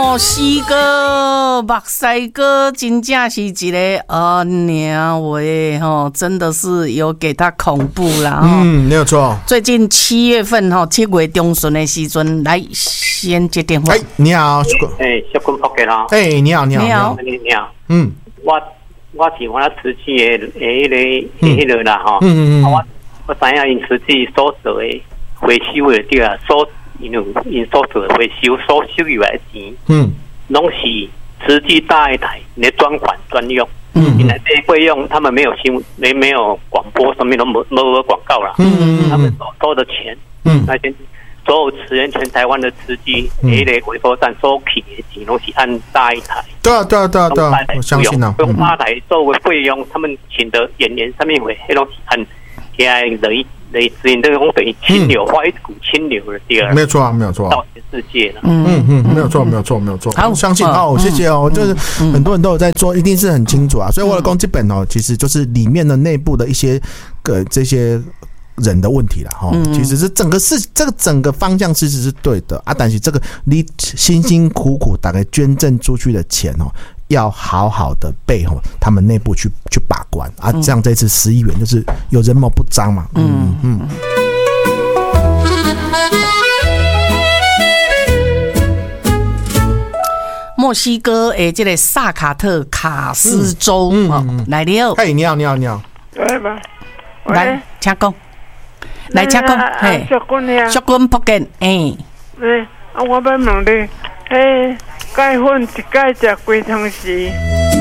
墨西哥、目西哥真正是一个娘喂吼，真的是有给他恐怖啦。 没有错。 最近7月份吼，7月中旬的时阵，来先接电话。 你好， 小坤福建啦。 你好。 你好。我是我慈济的迄个啦吼。我知影因慈济所做的回收的对啊，因所做的回收所收入来的钱，拢是慈济大爱台的专款专用。因为这些费用他们没有没有广播，上面都没有广告啦。他们所收的钱，那些所有驰援全台湾的慈济迄个回收站收起的钱，拢是按大爱台。 对啊，我相信啊。 用大台作为费用，他们请的演员上面会迄拢是按遐类资源，这个等于清流，画一股清流的第二。 没有错， 到全世界了。 没有错。好，相信谢谢哦。就是很多人都有在做，一定是很清楚啊。所以我的公这本其实就是里面的内部的一些这些人的问题啦。其实是这个整个方向其实是对的啊，但是这个你辛辛苦苦大概捐赠出去的钱要好好的被他们内部去把关啊，这样这次11亿元就是有人谋不彰嘛。 墨西哥的这个萨卡特卡斯州来了。 你好。 来，请讲。来，请讲。嘿，小君福建。 我要问你，钙粉一钙食几汤匙？